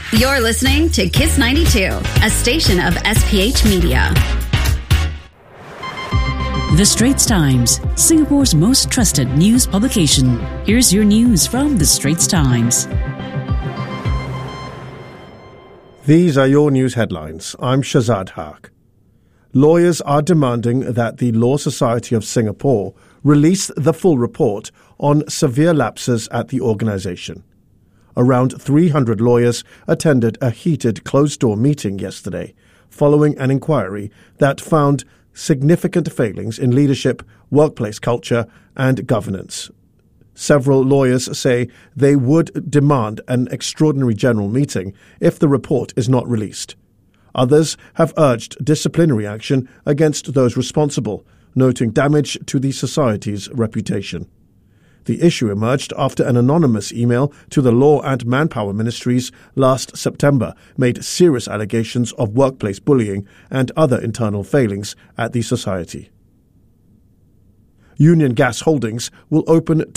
You're listening to Kiss 92, a station of SPH Media. The Straits Times, Singapore's most trusted news publication. Here's your news from The Straits Times. These are your news headlines. I'm Shazad Haq. Lawyers are demanding that the Law Society of Singapore release the full report on severe lapses at the organisation. Around 300 lawyers attended a heated closed-door meeting yesterday, following an inquiry that found significant failings in leadership, workplace culture and governance. Several lawyers say they would demand an extraordinary general meeting if the report is not released. Others have urged disciplinary action against those responsible, noting damage to the society's reputation. The issue emerged after an anonymous email to the Law and Manpower Ministries last September made serious allegations of workplace bullying and other internal failings at the society. Union Gas Holdings will open